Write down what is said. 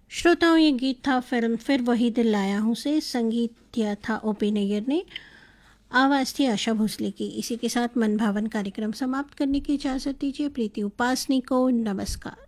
श्रोताओं, ये गीत था फिल्म फिर वही दिल लाया हूँ से। संगीत दिया था ओपी नैयर ने, आवाज़ थी आशा भोसले की। इसी के साथ मन भावन कार्यक्रम समाप्त करने की इजाज़त दीजिए। प्रीति उपासनी को नमस्कार।